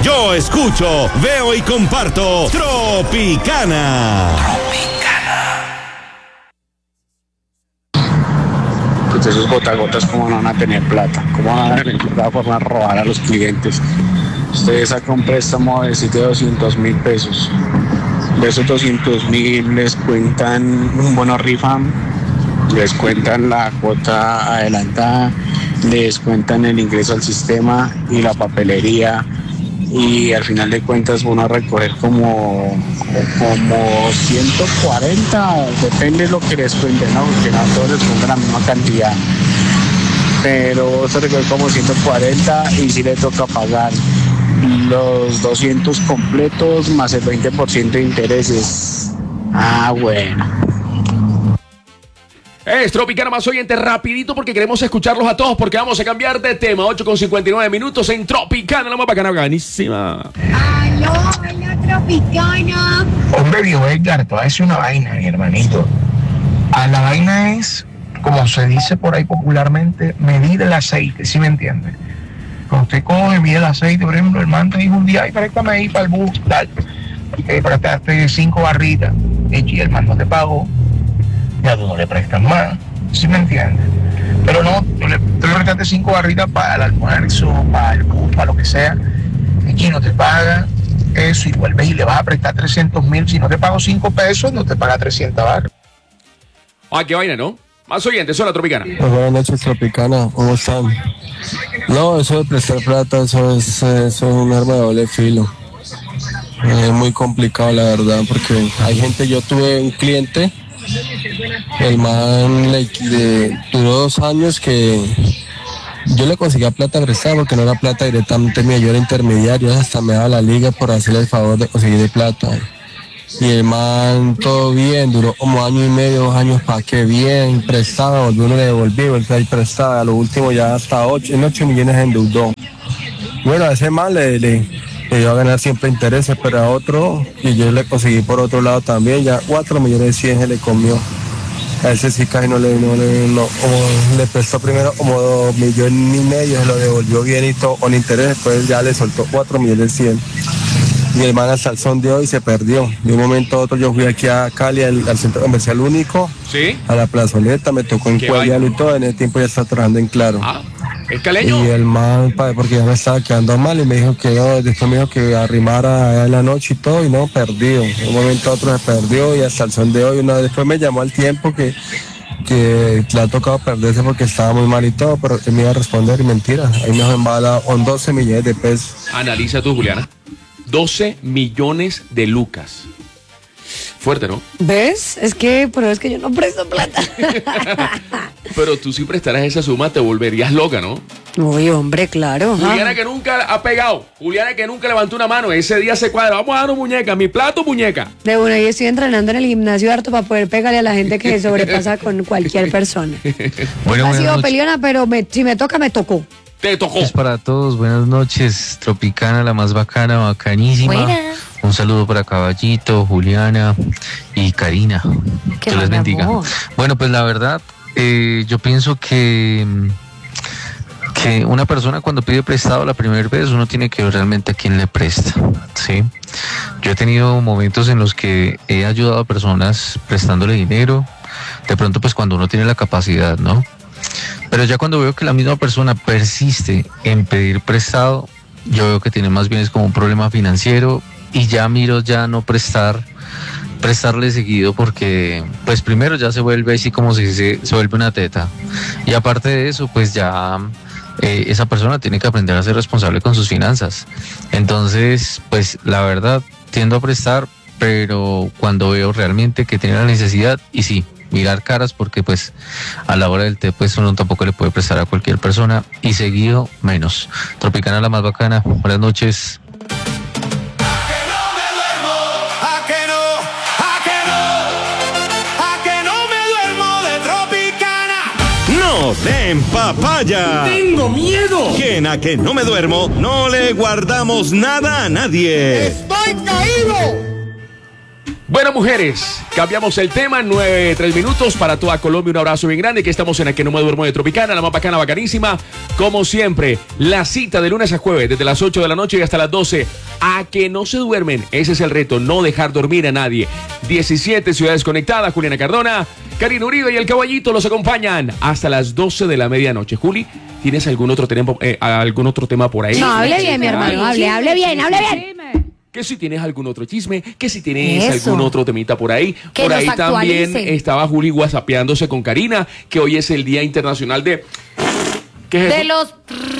Yo escucho, veo y comparto Tropicana. Entonces esos botagotas, ¿cómo no van a tener plata? ¿Cómo van a tener plata para robar a los clientes? Ustedes sacan un préstamo de 200 mil pesos. De esos 200 mil les cuentan un bono rifa, les cuentan la cuota adelantada, les cuentan el ingreso al sistema y la papelería, y al final de cuentas van a recoger como 140, depende de lo que les cuenten, ¿no? Porque no todos les cuentan la misma cantidad, pero se recoge como 140 y si le toca pagar los 200 completos más el 20% de intereses. Bueno. Es Tropicana más oyente, rapidito porque queremos escucharlos a todos, porque vamos a cambiar de tema. 8:59 en Tropicana, la más bacana, bacanísima. Aló, Tropicana. Hombre, viejo Edgar, te voy a decir una vaina, mi hermanito. A la vaina es, como se dice por ahí popularmente, medir el aceite, ¿sí me entiendes? Cuando usted coge, mide el aceite, por ejemplo, el man te dijo un día, ay, préstame ahí para el bus, tal. Prestaste 5 barritas, y el man no te pagó, ya tú no le prestas más, ¿sí me entiendes? Pero no, tú le prestaste 5 barritas para el almuerzo, para el bus, para lo que sea, y no te paga eso, y vuelves y le vas a prestar 300,000, si no te pago 5 pesos, no te paga 300 barras. Ah, qué vaina, ¿no? Más oyentes, son la Tropicana. Buenas noches, Tropicana, ¿cómo están? No, eso de prestar plata, eso es un arma de doble filo. Es muy complicado, la verdad, porque hay gente, yo tuve un cliente, el man duró 2 años que yo le conseguía plata prestada porque no era plata directamente mía, yo era intermediario, hasta me daba la liga por hacerle el favor de conseguir plata. Y el man, todo bien, duró como 1 año y medio, 2 años, para que bien, prestaba, volvió, uno le devolvió, volvió a ir prestada, a lo último ya hasta 8 millones endeudó. Bueno, a ese man le dio a ganar siempre intereses, pero a otro, y yo le conseguí por otro lado también, ya 4.100.000 se le comió. A ese sí casi le prestó primero como 2,5 millones, se lo devolvió bien y todo con interés, después ya le soltó 4.100.000. Mi hermana hasta el son de hoy se perdió. De un momento a otro yo fui aquí a Cali, al centro comercial único, ¿sí? A la plazoleta, me tocó encuadrarlo y todo, en ese tiempo ya está trabajando en Claro. Ah, ¿es caleño? Y el man, porque ya me estaba quedando mal y me dijo que no, después me dijo que arrimara en la noche y todo, y no, perdido. De un momento a otro se perdió y hasta el son de hoy, después me llamó al tiempo que le ha tocado perderse porque estaba muy mal y todo, pero él me iba a responder y mentira, ahí me embala con 12 millones de pesos. Analiza tú, Juliana. 12 millones de lucas. Fuerte, ¿no? ¿Ves? Pero es que yo no presto plata. Pero tú si prestaras esa suma te volverías loca, ¿no? Uy, hombre, claro. Juliana que nunca ha pegado. Juliana que nunca levantó una mano. Ese día se cuadra. Vamos a dar una muñeca. Mi plato, muñeca. De una, yo estoy entrenando en el gimnasio harto para poder pegarle a la gente que se sobrepasa con cualquier persona. Bueno, ha sido noches. peleona, pero si me toca, me tocó. Te tocó. Es para todos, buenas noches. Tropicana, la más bacana, bacanísima. Buenas. Un saludo para Caballito, Juliana y Karina. Qué Que les buen bendiga. amor. Bueno, pues la verdad, yo pienso que una persona cuando pide prestado la primera vez, uno tiene que ver realmente a quién le presta, ¿sí? Yo he tenido momentos en los que he ayudado a personas prestándole dinero, de pronto pues cuando uno tiene la capacidad, ¿no? Pero ya cuando veo que la misma persona persiste en pedir prestado, yo veo que tiene más bien es como un problema financiero y ya miro ya no prestarle seguido porque pues primero ya se vuelve así como si se vuelve una teta y aparte de eso pues ya esa persona tiene que aprender a ser responsable con sus finanzas. Entonces pues la verdad tiendo a prestar, pero cuando veo realmente que tiene la necesidad y sí, mirar caras porque pues a la hora del té pues uno tampoco le puede prestar a cualquier persona y seguido menos. Tropicana la más bacana, buenas noches. No den papaya. ¡Tengo miedo! Quien a que no me duermo, no le guardamos nada a nadie. ¡Estoy caído! Bueno, mujeres, cambiamos el tema, 9:03 minutos para toda Colombia, un abrazo bien grande, que estamos en A Que No Me Duermo de Tropicana, la más bacana, bacanísima, como siempre, la cita de lunes a jueves, desde las 8 de la noche y hasta las 12, a que no se duermen, ese es el reto, no dejar dormir a nadie. 17 ciudades conectadas, Juliana Cardona, Karina Uribe y el Caballito los acompañan hasta las 12 de la medianoche. Juli, ¿tienes algún otro tema por ahí? No, hable bien, mi hermano, hable bien. Que si tienes algún otro chisme, que si tienes Eso. algún otro temita por ahí. Que por nos ahí también actualice. estaba Juli whatsappeándose con Karina, que hoy es el Día Internacional de... ¿Qué es De eso? los...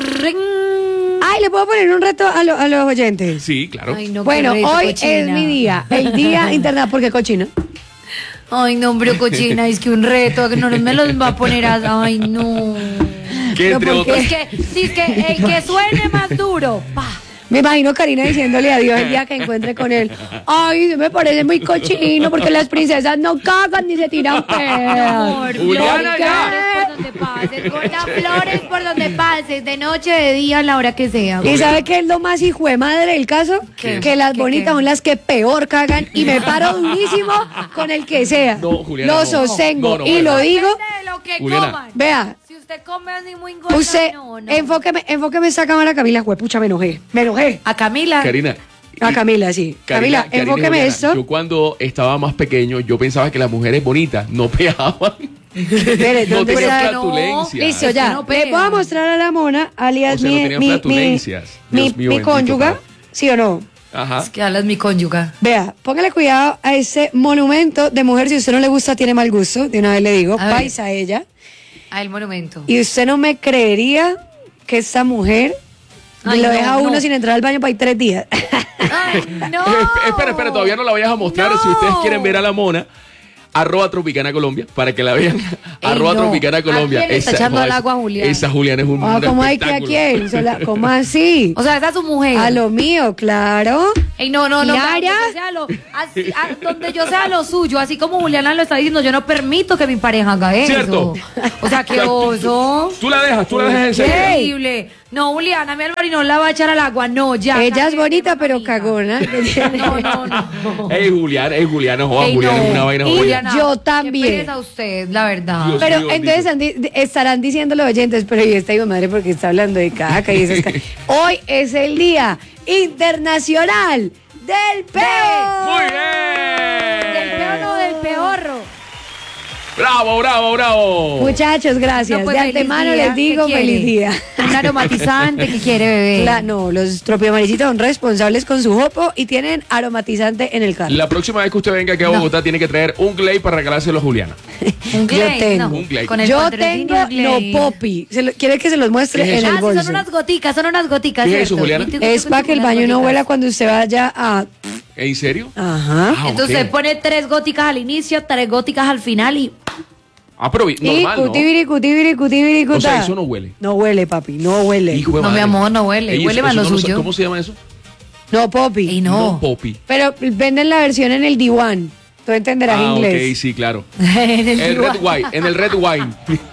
Ay, ¿le puedo poner un reto a los oyentes? Sí, claro. Ay, no, Bueno, qué reto, hoy cochina. es mi día, el Día Internacional, ¿por qué cochina? Ay, no, hombre, cochina, es que un reto, que no me los va a poner a... Ay, no. Que entre ¿por qué? otras... Es que, sí, es que el que suene más duro, pa. Me imagino Karina diciéndole adiós el día que encuentre con él. Ay, me parece muy cochino porque las princesas no cagan ni se tiran pedos. Juliana, ¿Por ya. qué? Por donde pases, gorda, flores por donde pases, de noche, de día, a la hora que sea. ¿Y sabe qué es lo más hijo de madre del caso? ¿Qué? Que las ¿Qué, bonitas qué? son las que peor cagan y me paro durísimo con el que sea. No, Juliana, Lo no. sostengo No, y bueno. lo digo. Depende de lo que Juliana. coman. Vea, Si usted come así muy gorda, usted, no. enfóqueme esa cámara, Camila. Juepucha, me enojé. A Camila. Karina. A Camila, sí. Camila, Karina y enfóqueme Juliana, esto. Yo cuando estaba más pequeño, yo pensaba que las mujeres bonitas no pegaban. Espere, No ¿dónde tenían está? flatulencia. Listo, Es que ya. no Le pega. puedo mostrar a la mona, alias O sea, no tenían flatulencias. Dios mío, mi bendito, cónyuga, padre. ¿sí o no? Ajá. Es que hablas mi cónyuga. Vea, póngale cuidado a ese monumento de mujer. Si usted no le gusta, tiene mal gusto. De una vez le digo, A ver. paisa a ella. A el monumento. Y usted no me creería que esta mujer Ay, lo no, deja a uno no. sin entrar al baño para ir 3 días. Ay, no. Espera, todavía no la vayas a mostrar. No. Si ustedes quieren ver a la mona, @Tropicana Colombia, para que la vean. @Tropicana no. Colombia. ¿A quién le está echando al agua a Juliana? Esa Juliana es un Ah, ¿cómo hay que a espectáculo. quién? ¿Cómo así? O sea, esa es su mujer. A lo mío, claro. Ey, no, Clara. donde yo sea donde yo sea lo suyo, así como Juliana lo está diciendo, yo no permito que mi pareja haga eso. Cierto. O sea, qué oso. Tú la dejas en serio. ¿Qué? Increíble. No, Juliana, mi Álvaro no la va a echar al agua, no, ya. Ella es nadie bonita, de pero mamita. cagona. No. Ey, Juliana, joder, Ey, Juliana no. es una vaina Y jodida. Juliana, yo qué también. pereza usted, la verdad. Dios Pero mío, entonces estarán diciendo los oyentes, pero ¿y esta hijo de madre porque está hablando de caca y esas cosas? Hoy es el Día Internacional del Peo. Muy Del bien. peor no, del peorro. Bravo. Muchachos, gracias. No, pues, de feliz antemano día. les digo ¿Qué feliz quiere? día. Un aromatizante que quiere beber. No, los tropiomaricitos son responsables con su jopo y tienen aromatizante en el carro. La próxima vez que usted venga aquí a Bogotá tiene que traer un Glade para regalárselo a Juliana. Un Glade, Yo tengo. no, Un Glade. con el Yo patrocinio tengo Glade. no popi. ¿Quiere que se los muestre ¿Qué es en eso? el Sí, bolso? son unas goticas, ¿Qué es eso, ¿cierto? Juliana? Es para que el baño no huela cuando usted vaya a... ¿En serio? Ajá. Ah, Entonces ok. usted pone 3 góticas al inicio, 3 góticas al final y... Ah, pero Y normal, ¿no? cutibiri, O sea, eso no huele. No huele, papi, no huele. Hijo de No, mi madre. amor, no huele. Ey, Huele eso más lo no suyo. ¿Cómo se llama eso? No, popi. Y no. Poppy. Pero venden la versión en el diwan. Tú entenderás Ah, inglés. ok, sí, claro. en El el red wine, en el red wine.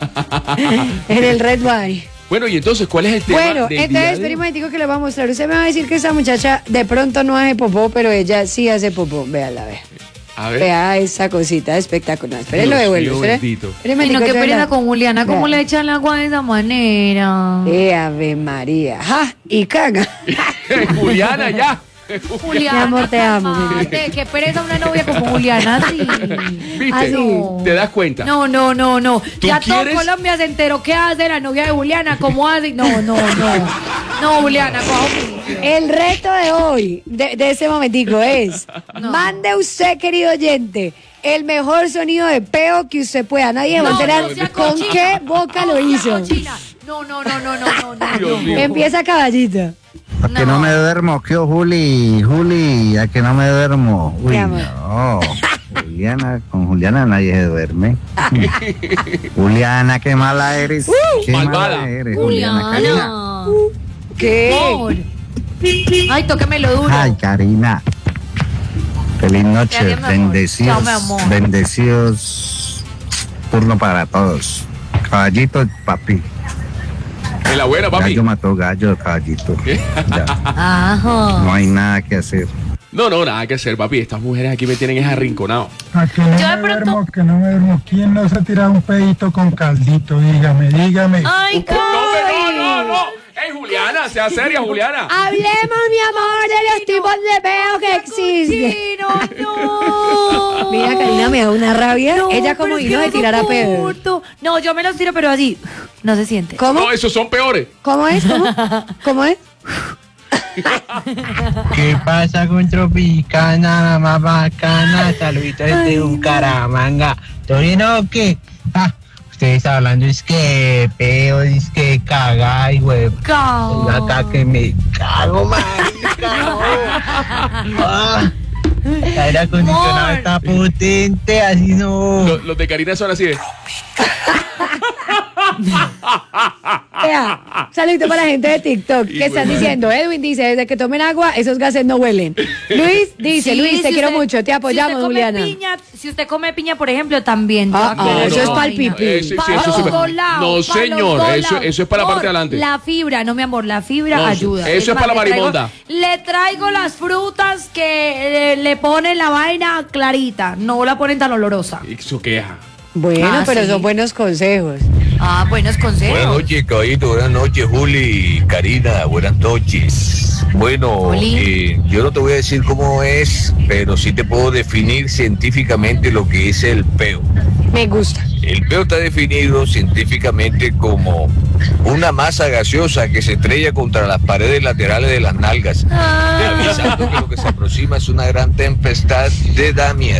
En el red wine. Bueno, y entonces, ¿cuál es el tema Bueno, del entonces día de espera un hoy? momentico que le voy a mostrar. Usted me va a decir que esa muchacha de pronto no hace popó, pero ella sí hace popó. Véala, vea. A ver. Vea esa cosita espectacular. Espere, Dios lo devuelvo. mío, Espere. bendito. Espere un Ay, no, momentico, qué yo pereza la- con Juliana. ¿Cómo Vea. le echan el agua de esa manera? Ave María. ¡Ja! Y caga. Juliana, ya. Juliana, Mi amor, te amo, mi vida. cálmate, qué pereza una novia como Juliana, sí. ¿Viste? Así. ¿Te das cuenta? No. ¿Tú Ya quieres? todo Colombia se enteró qué hace la novia de Juliana, cómo hace. No. No, Juliana, coja oficio. El reto de hoy, de ese momentico, es No. mande usted, querido oyente, el mejor sonido de peo que usted pueda. Nadie va a enterar sea con cochina. qué boca lo sea hizo. cochina. No. Dios mío. Empieza caballito. A que no me duermo, ¿qué Juli? A que no me duermo. Uy, Mi amor. no. Con Juliana nadie se duerme. Juliana, qué mala eres. Qué malvada. mala eres, Juliana. Karina. Juliana. ¿Qué? Amor. Ay, tóquemelo duro. Ay, Karina. Feliz noche, Adiós, mi amor. bendecidos, Chao, mi amor. bendecidos. Turno para todos. Caballito, papi. En la buena, papi. Gallo mató gallo, caballito. Ya, Ajá. no hay nada que hacer. No, nada que hacer, papi. Estas mujeres aquí me tienen es arrinconado. A que no me duermo, que no me duermo. ¿Quién no se ha tirado un pedito con caldito? Dígame. Ay, No. ¡Ey, Juliana! ¡Sea seria, Juliana! Hablemos, mi amor, de los tipos de peo que existen. No. Mira, Karina, me da una rabia. Ella como vino de tirar a pedo. No, yo me los tiro, pero así. No se siente. ¿Cómo? No, esos son peores. ¿Cómo es? ¿Cómo es? ¿Qué pasa con Tropicana, la más bacana? Saluditos desde Bucaramanga. ¿Todo bien o qué? Ustedes hablando es que peo, es que caga y güey. Acá que me cago, marica. El aire acondicionado está potente, así no. Los de Karina son así de. Vea, saludito para la gente de TikTok que están diciendo. Edwin dice, desde que tomen agua, esos gases no huelen. Luis dice, Luis, te quiero mucho, te apoyamos, Juliana. Si usted come piña, por ejemplo, también. Eso es para el pipí. No, señor, eso es para la parte de adelante. La fibra, no, mi amor, la fibra ayuda. Eso es para la marimonda. Le traigo las frutas que le ponen la vaina clarita, no la ponen tan olorosa. Eso queja. Bueno, pero son buenos consejos. Buenos consejos. Buenas noches, caballito. Buenas noches, Juli, Karina. Buenas noches. Bueno, yo no te voy a decir cómo es, pero sí te puedo definir científicamente lo que es el peo. Me gusta. El peo está definido científicamente como una masa gaseosa que se estrella contra las paredes laterales de las nalgas, avisando que lo que se aproxima es una gran tempestad de Damier.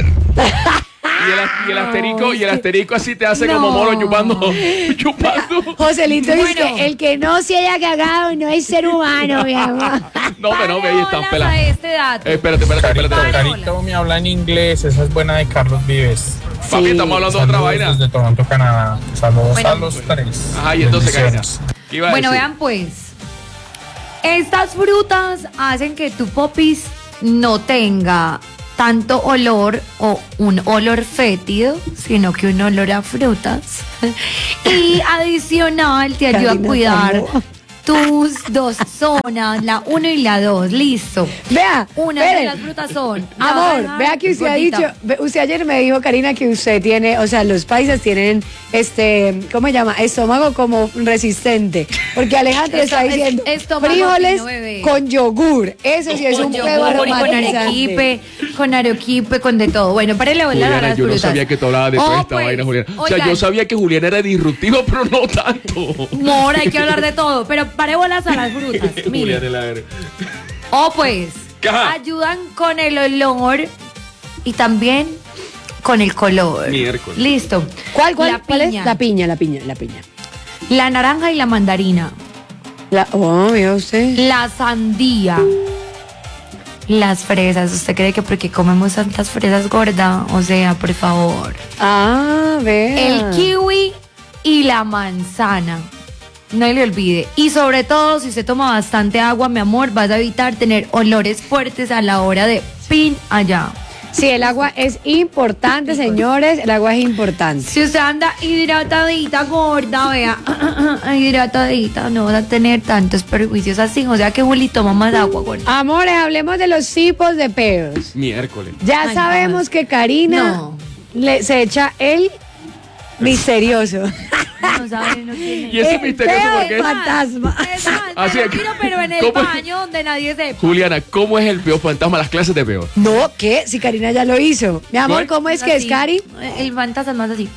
Y el asterisco así te hace como mono chupando. Joselito dice, el que no se haya cagado no es ser humano, mi amor. No, ahí están pelados. Espérate. Carito me habla en inglés, esa es buena de Carlos Vives. Papi, estamos hablando de otra vaina. Desde Toronto, Canadá. Saludos a los tres. Ajá, y entonces, Karina. Bueno, vean pues. Estas frutas hacen que tu popis no tenga tanto olor o un olor fétido, sino que un olor a frutas. Y adicional te ayuda a cuidar tus dos zonas, la 1 y la 2. Listo. Vea, una de las frutas son. Amor, vea que usted ha dicho, usted ayer me dijo, Karina, que usted tiene, o sea, los paisas tienen ¿cómo se llama? Estómago como resistente. Porque Alejandro está diciendo frijoles con yogur. Eso sí es un pedo aromatizante. Con arequipe, con de todo. Bueno, para le voy a dar las yo frutas. No sabía que tú hablabas de toda esta vaina, Juliana. O sea, yo sabía que Juliana era disruptiva, pero no tanto. Mora, hay que hablar de todo. Pero pare bolas a las frutas. Pues, ayudan con el olor y también con el color. Miércoles. Listo. ¿Cuál es? La piña. La naranja y la mandarina. Mira usted. La sandía. Las fresas. ¿Usted cree que porque comemos tantas fresas gorda? O sea, por favor. Vea. El kiwi y la manzana. No le olvide. Y sobre todo, si usted toma bastante agua, mi amor, vas a evitar tener olores fuertes a la hora de pin allá. Sí, el agua es importante, señores. El agua es importante. Si usted anda hidratadita, gorda, vea, hidratadita, no vas a tener tantos perjuicios así. O sea que Juli toma más agua, gorda. Amores, hablemos de los tipos de pedos. Miércoles. Ya sabemos que Karina se echa el misterioso. No saben, no tiene. ¿Y ese misterioso por qué? Fantasma. Así es. Pero en el baño donde nadie sepa. Juliana, ¿cómo es el peo fantasma? Las clases de peo. No, ¿qué? Si Karina ya lo hizo. Mi amor, ¿cómo es que es, Cari? El fantasma es más así.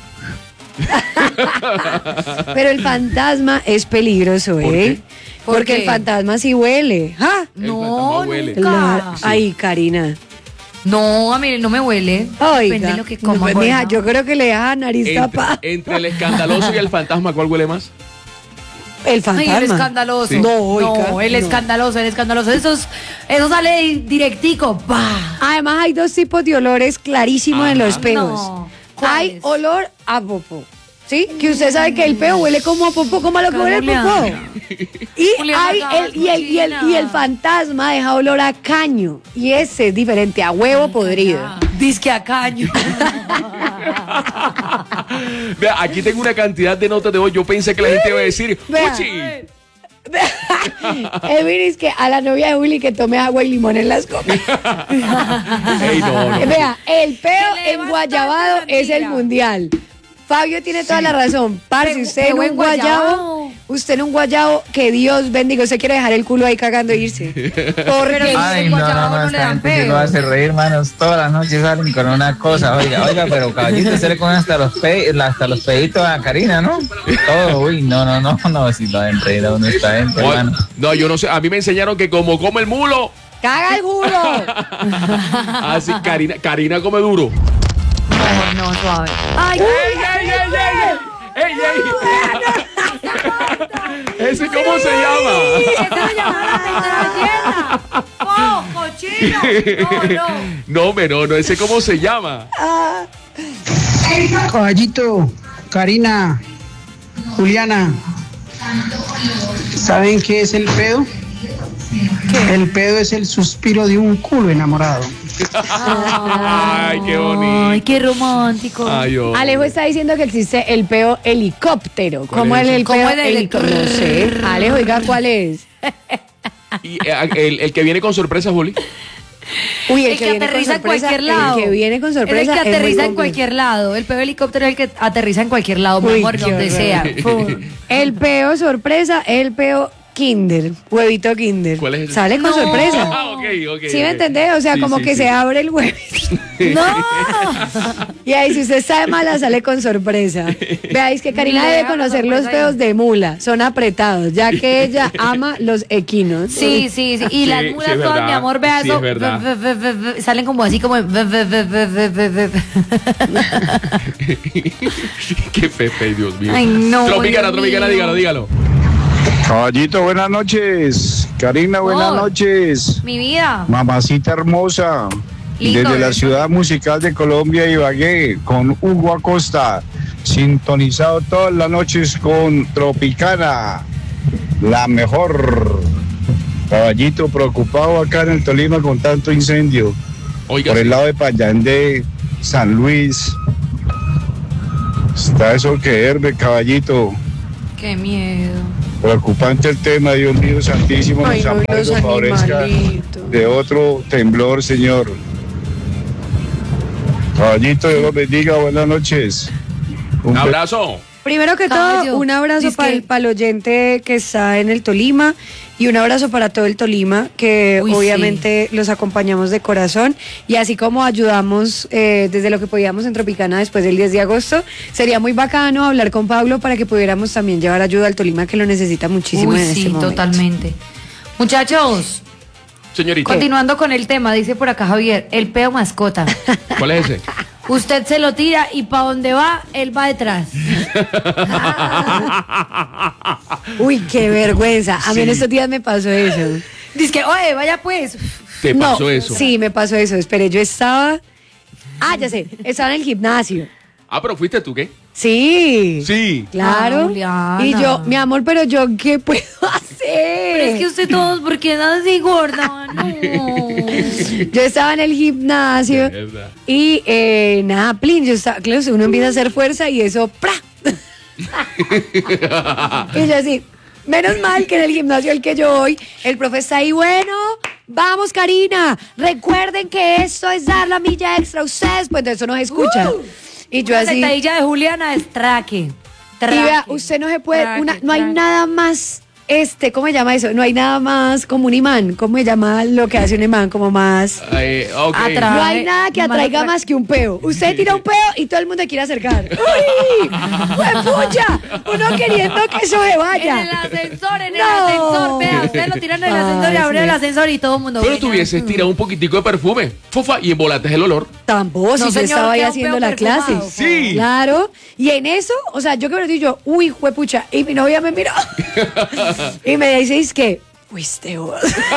Pero el fantasma es peligroso, ¿eh? Porque el fantasma sí huele. ¿Ah? No, huele. Ay, Karina. No, a mí no me huele. Oiga, depende de lo que coma. Mija, yo creo que le deja nariz tapada. Entre el escandaloso y el fantasma, ¿cuál huele más? El fantasma. Ay, el escandaloso. Sí. Escandaloso. Eso sale directico. ¡Bah! Además, hay dos tipos de olores clarísimos en los peos. Hay olor a popó. ¿Sí? Que usted sabe que el peo huele como a popó, como a lo que huele el popó. Y el fantasma deja olor a caño. Y ese es diferente, a huevo podrido. Disque a caño. Vea, aquí tengo una cantidad de notas de voz. Yo pensé que la gente iba a decir, ¡Uchi! Edwin es que a la novia de Willy que tome agua y limón en las copas. Ey, no. Vea, el peo enguayabado es el mundial. Fabio tiene toda la razón. Parce, usted en un guayabo, que Dios bendiga. Usted quiere dejar el culo ahí cagando e irse. Porque ay, no, esta gente sí lo hace reír, hermanos. Todas las noches salen con una cosa. Oiga, pero caballito, usted le come hasta los peditos a Karina, ¿no? Todo, uy, no, si lo den reír a uno esta gente, hermano. No, yo no sé. A mí me enseñaron que como come el mulo, ¡caga el culo! así Karina come duro. No, suave. ¡Ay, ¡Ey! ¿Ese cómo se llama? ¡Ese se llama ¡oh, cochino! No, ese cómo se llama. Caballito, Karina, Juliana, ¿saben qué es el pedo? ¿Qué? El pedo es el suspiro de un culo enamorado. Ay, qué bonito. Ay, qué romántico. Ay, oh. Alejo está diciendo que existe el peo helicóptero. ¿Cómo es el peo helicóptero? No sé. Alejo, diga cuál es. ¿Y el que viene con sorpresa, Juli? Uy, el que aterriza en cualquier lado. El que viene con sorpresa. El que aterriza en cualquier lado. El peo helicóptero es el que aterriza en cualquier lado, mi amor, donde sea. El peo sorpresa, el peo Kinder, huevito Kinder. ¿Cuál es ese? Sale con sorpresa. Okay. ¿Sí me entendés? O sea, sí, como que se abre el huevito. ¡No! Y ahí, si usted está de mala, sale con sorpresa. Veáis que Karina debe conocer los peos de mula. Son apretados, ya que ella ama los equinos. Sí. Y las mulas todas, mi amor, vea eso. Salen como así, como... Qué Pepe, Dios mío. Ay, no. Tropicana, dígalo. Caballito, buenas noches. Karina, buenas noches. Mi vida. Mamacita hermosa. Lindo, desde la eso. ciudad musical de Colombia, Ibagué, con Hugo Acosta, sintonizado todas las noches con Tropicana, la mejor. Caballito, preocupado acá en el Tolima con tanto incendio. Oiga, por el sí. lado de Payandé, San Luis. Está eso que herve, caballito. Qué miedo. Preocupante el tema, Dios mío santísimo, Ay, nos no, ampare, los nos favorezca animalitos. de otro temblor, Señor. Caballito, Dios los bendiga, buenas noches. Un abrazo. Primero que todo, un abrazo para el oyente que está en el Tolima y un abrazo para todo el Tolima, que obviamente los acompañamos de corazón, y así como ayudamos desde lo que podíamos en Tropicana después del 10 de agosto, sería muy bacano hablar con Pablo para que pudiéramos también llevar ayuda al Tolima, que lo necesita muchísimo en este momento. Totalmente. Muchachos, señorita, continuando con el tema, dice por acá Javier, el peo mascota. ¿Cuál es ese? Usted se lo tira y para donde va, él va detrás. Uy, qué vergüenza. A mí en estos días me pasó eso. Dice que, oye, vaya pues. ¿Te pasó eso? Sí, me pasó eso. Espere, yo estaba... ya sé. Estaba en el gimnasio. Pero ¿fuiste tú qué? Sí. Sí. Claro. Juliana. Y yo, mi amor, pero yo, ¿qué puedo hacer? Pero es que usted todos, ¿por qué nada así gorda? No. Yo estaba en el gimnasio y nada, plin, yo estaba, claro, uno empieza a hacer fuerza y eso, ¡pra! Y yo así, menos mal que en el gimnasio al que yo voy, el profe está ahí, bueno, vamos Karina, recuerden que esto es dar la milla extra a ustedes, pues de eso nos escuchan. Y yo la así. La de Juliana es traque. Y vea, usted no se puede, no hay nada más, ¿cómo se llama eso? No hay nada más como un imán. ¿Cómo se llama lo que hace un imán? Como más. Okay. No hay nada que atraiga más que un peo. Usted tira un peo y todo el mundo quiere acercar. ¡Uy! ¡Pucha! Uno queriendo que eso se vaya. En el ascensor, vea, usted lo tiran en el ascensor y abre el ascensor y todo el mundo. Pero tú hubieses tirado un poquitico de perfume, fofa, y embolates el olor. Tampoco, si yo estaba ahí haciendo la clase. Sí. Claro. Y en eso, o sea, yo que me lo digo yo, uy, juepucha. Y mi novia me miró. Y me dice, es que fuiste vos.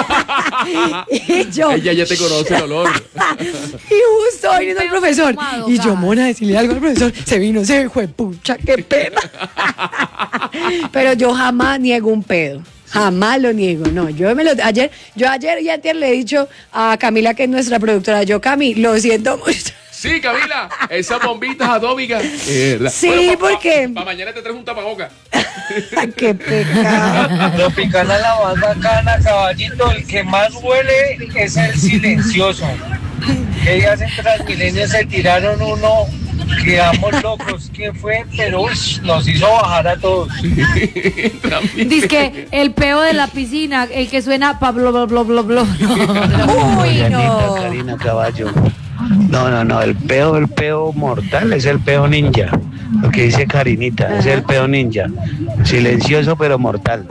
Y yo. Ella ya te conoce el olor. Y justo vino el profesor. Y yo, mona, decirle algo al profesor. Se vino, se fue, pucha, qué pena. Pero yo jamás niego un pedo. Jamás lo niego, no. Ayer y antes le he dicho a Camila, que es nuestra productora, yo, Cami, lo siento mucho. Sí, Camila, esas bombitas atómicas. Sí, bueno, porque... Para mañana te traes un tapabocas. ¡Qué pecado! Tropicana la más bacana, caballito. El que más huele es el silencioso. Ellas en Transmilenio se tiraron uno, quedamos locos. ¿Quién fue? Pero nos hizo bajar a todos. Dice que el peo de la piscina, el que suena Pablo, blo, blo, blo, blo. Uy, no. Karina Caballo. No, el peo mortal es el peo ninja. Lo que dice Karinita, es el peo ninja. Silencioso pero mortal.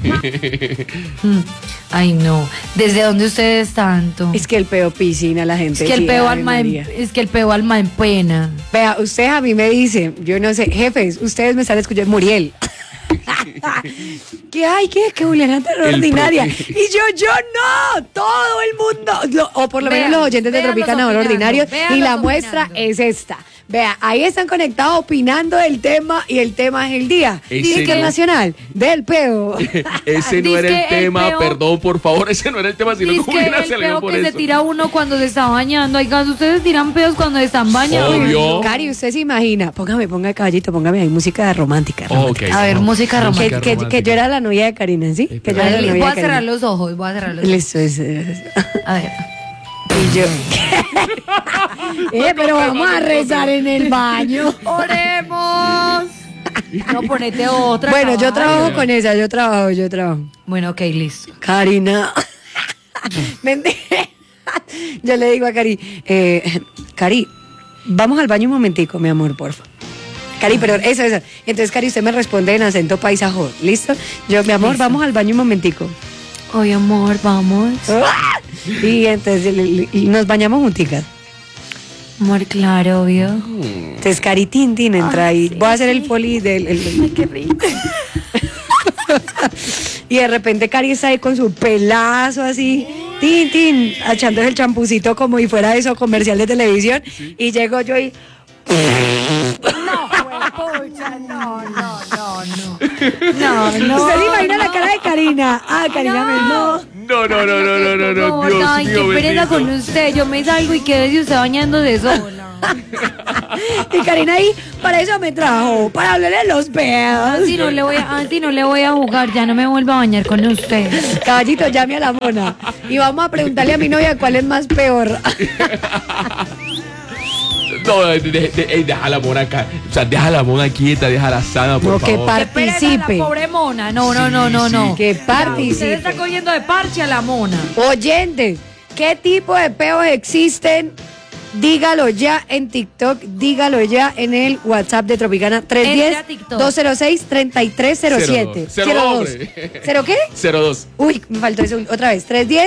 Ay, no. ¿Desde dónde ustedes tanto? Es que el peo piscina, la gente. Es que el sí, peo Ave María. es que el peo alma en pena. Vea, ustedes a mí me dicen, yo no sé, jefes, ustedes me están escuchando, Muriel. que Juliana tan ordinaria. Y yo no, todo el mundo, o por lo menos los oyentes de Tropicana son ordinarios, y la muestra es esta. Vea, ahí están conectados opinando del tema, y el tema es el Día Internacional del Peo. Ese no era el tema, perdón, por favor, ese no era el tema, sino que Juliana se alegró por eso. El peo que se tira uno cuando se está bañando. Oigan, ustedes tiran peos cuando se están bañando. Obvio. Cari, usted se imagina, ponga caballito, póngame ahí música romántica. Okay. A ver, música romántica. Que yo era la novia de Karina, ¿sí? Que yo era la novia de voy a Karina. cerrar los ojos, Listo, A ver. Y yo. Pero vamos a rezar en el baño. ¡Oremos! No, ponete otra. Bueno, yo trabajo con esa, yo trabajo. Bueno, ok, listo. Karina. Yo le digo a Cari, Cari, vamos al baño un momentico, mi amor, porfa. Cari, pero eso. Entonces, Cari, usted me responde en acento paisajo, ¿listo? Yo, mi amor, ¿listo? Vamos al baño un momentico. Oye, amor, vamos. Y entonces nos bañamos junticas. Amor, claro, obvio. Entonces, Cari, tin, entra ahí. Sí, voy a hacer el poli del... Ay, qué rico. Y de repente Cari está ahí con su pelazo así, tin, echándose el champucito como si fuera eso, comercial de televisión. Sí. Y llego yo y... No. ¿Usted se imagina la cara de Karina? Karina No. Dios ay, mío, qué pereza con usted. Yo me salgo y quedé usted bañándose sola. Y Karina ahí, para eso me trajo, para hablarle los pedos. Así no le voy a jugar, ya no me vuelvo a bañar con usted. Caballito, llame a la mona. Y vamos a preguntarle a mi novia cuál es más peor. No, deja la mona acá. O sea, deja la mona quieta, deja la sana, por favor. Que participe. La pobre mona. No. Que participe. Usted está cogiendo de parche a la mona. Oyentes, ¿qué tipo de peos existen? Dígalo ya en TikTok, dígalo ya en el WhatsApp de Tropicana 310-206-3307. 02. ¿Cero qué? 02. Uy, me faltó eso otra vez.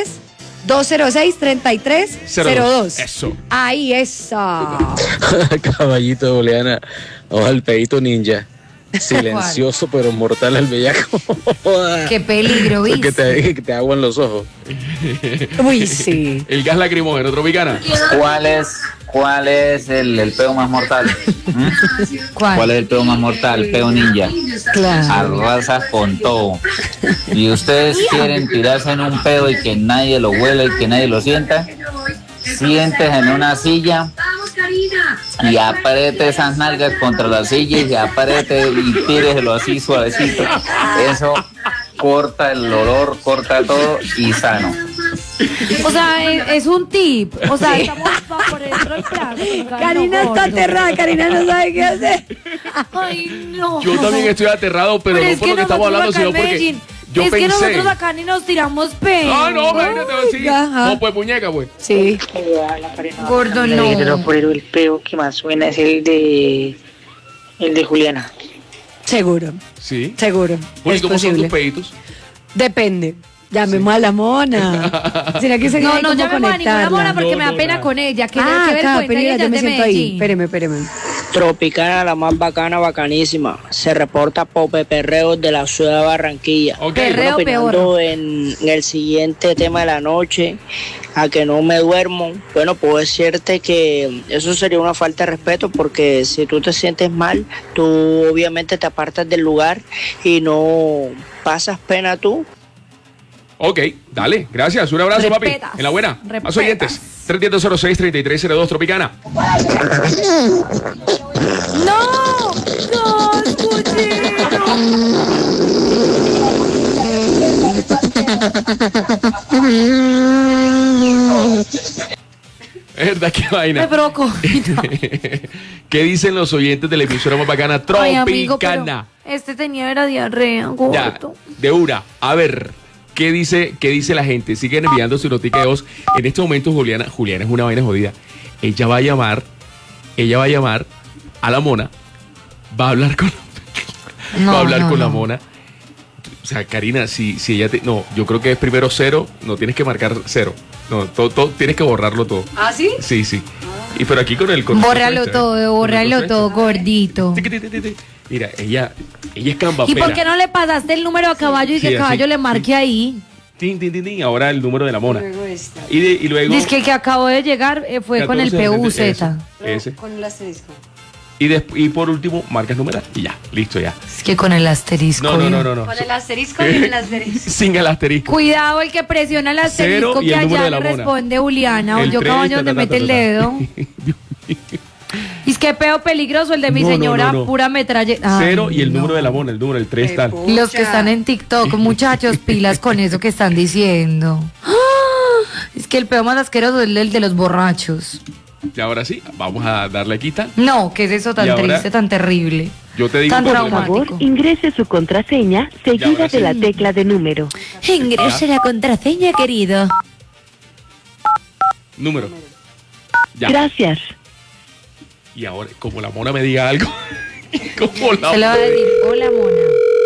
310-206-3302. Eso. Ahí, esa. Caballito de Juliana, vamos al pedito ninja. Silencioso pero mortal al bellaco. Qué peligro, ¿viste? Que te aguan los ojos. Uy, sí. El gas lacrimógeno, Tropicana. ¿Cuál es el peo más mortal? ¿Cuál es el peo más mortal? Peo ninja. Claro. Arrasas con todo. Y ustedes quieren tirarse en un pedo y que nadie lo huela y que nadie lo sienta. Sientes en una silla y apriete esas nalgas contra la silla y apriete y tíreselo así suavecito. Eso corta el olor, corta todo y sano. O sea, es un tip. O sea, estamos por dentro del plan. Karina está aterrada, Karina no sabe qué hacer. Ay, no. Yo también estoy aterrado, pero no por lo que estamos hablando, sino porque yo pensé. Que nosotros acá ni nos tiramos pedo. No, imagínate así. No, pues muñeca, pues. Sí. Gordo, no. Pero el peo que más suena es el de Juliana. Seguro. Sí. Seguro. ¿Y cómo son tus peditos? Depende. Llamemos a la mona. ¿Será que se no llamemos a ninguna mona porque me da pena con ella. Que vergüenza, yo me siento ahí. Espéreme. Tropicana, la más bacana, bacanísima. Se reporta Pope Perreo de la ciudad de Barranquilla. Perreo peor. En el siguiente tema de la noche, a que no me duermo. Bueno, puedo decirte que eso sería una falta de respeto porque si tú te sientes mal, tú obviamente te apartas del lugar y no pasas pena tú. Ok, dale, gracias. Un abrazo, Repetas, papi. En la buena. repetas. Más oyentes. 310-06-3302 Tropicana. ¡No! ¡No, Es verdad, qué vaina. Me provocó. ¿Qué dicen los oyentes de la emisora más bacana? Ay, amigo, pero Tropicana. este tenía era diarrea, Ya, gordo. de una. A ver, ¿qué dice la gente? Siguen enviando su notica de voz. En este momento, Juliana es una vaina jodida. Ella va a llamar a la mona. Va a hablar con la mona. O sea, Karina, si ella te... No, yo creo que es primero 0. No tienes que marcar 0. No, todo tienes que borrarlo todo. ¿Ah, sí? Sí. Y pero aquí con el... Bórralo todo, gordito. Mira, ella es cambapera. ¿Y por qué no le pasaste el número a caballo y Sí, que el caballo así. le marque ahí? Tin, ahora el número de la mona. Y luego... Dice que el que acabó de llegar fue con el 14, PUZ. ese. Con el asterisco. Y por último, marcas numeral y ya, listo ya. Es que con el asterisco. No. Con el asterisco y el asterisco. Sin el asterisco. Cuidado el que presiona el asterisco Cero y que el número allá de la le mona. responde Juliana o El yo 3, caballo donde mete el dedo. Y es que peo peligroso el de mi No, señora, no. pura metralleta. 0 y el número de la mona, el 3 tal. Los que están en TikTok, muchachos, pilas con eso que están diciendo. ¡Ah! Es que el peo más asqueroso es el de los borrachos. Y ahora sí, vamos a darle quita. No, ¿qué es eso tan Y ahora- triste, tan terrible? Yo te digo Tan cuando- traumático. Ingrese su contraseña seguida ahora sí. de la tecla de número. Ingrese la contraseña, querido. Número. Ya. Gracias. Y ahora, como la mona me diga algo. Como la Se le va a decir, hola, mona.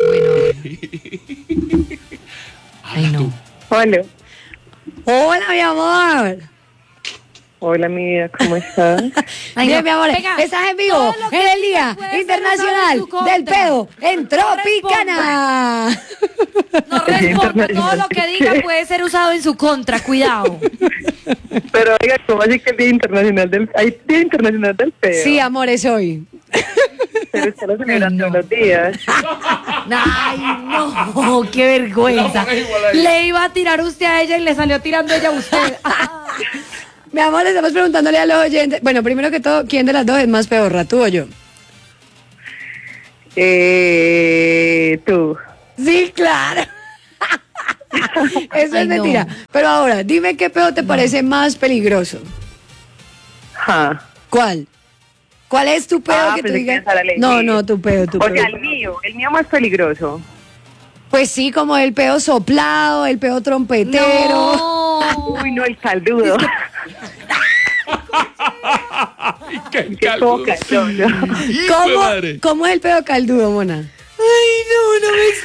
Bueno. Ay, no. Hola. Hola, mi amor. Hola, mi vida, ¿cómo estás? Ay, Bien, no. mi amor. Venga, Estás en vivo todo lo que en el diga Día puede ser Internacional usado en su contra. del Pedo en Tropicana. No responda, todo lo que diga puede ser usado en su contra, cuidado. Pero oiga, ¿cómo así que el Día Internacional del... ¿Hay Día Internacional del Pedo? Sí, amor, es hoy. Pero usted lo celebra todos los días. Ay, no, qué vergüenza. Le iba a tirar usted a ella y le salió tirando ella a usted. Mi amor, estamos preguntándole a los oyentes. Bueno, primero que todo, ¿quién de las dos es más pedorra, tú o yo? Tú. Sí, claro. Eso Ay, es mentira. no. Pero ahora, dime qué pedo te parece más peligroso. Ja. ¿Cuál? ¿Cuál es tu pedo que tú pensé digas? que esa era la No, elegir. tu pedo, tu O pedo. sea, el mío más peligroso. Pues sí, como el pedo soplado, el pedo trompetero. No. Uy, no, el caldudo. ¡Qué Qué poca, no. ¿Cómo es el pedo caldudo, mona? Ay, no me